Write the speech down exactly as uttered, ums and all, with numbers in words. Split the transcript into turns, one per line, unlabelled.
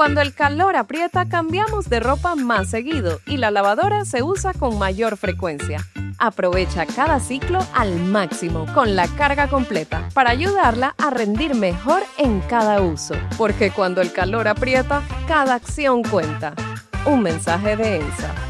Cuando el calor aprieta, cambiamos de ropa más seguido y la lavadora se usa con mayor frecuencia. Aprovecha cada ciclo al máximo con la carga completa para ayudarla a rendir mejor en cada uso. Porque cuando el calor aprieta, cada acción cuenta. Un mensaje de ENSA.